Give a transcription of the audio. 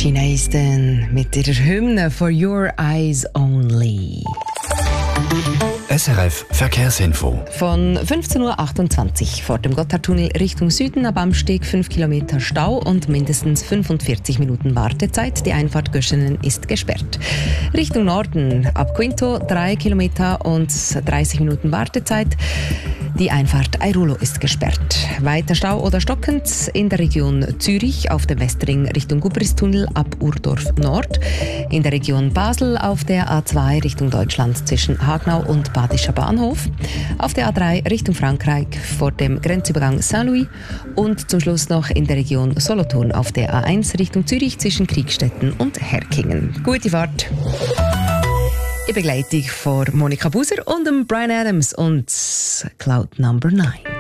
Sheena Easton mit ihrer Hymne For Your Eyes Only. SRF Verkehrsinfo. Von 15.28 Uhr vor dem Gotthardtunnel Richtung Süden ab Amsteg 5 Kilometer Stau und mindestens 45 Minuten Wartezeit. Die Einfahrt Göschenen ist gesperrt. Richtung Norden ab Quinto 3 Kilometer und 30 Minuten Wartezeit. Die Einfahrt Airulo ist gesperrt. Weiter Stau oder stockend in der Region Zürich auf dem Westring Richtung Gubristunnel ab Urdorf Nord. In der Region Basel auf der A2 Richtung Deutschland zwischen Hagnau und Badischer Bahnhof. Auf der A3 Richtung Frankreich vor dem Grenzübergang Saint-Louis. Und zum Schluss noch in der Region Solothurn auf der A1 Richtung Zürich zwischen Kriegstetten und Herkingen. Gute Fahrt! In Begleitung von Monika Buser und Bryan Adams und Cloud Number 9.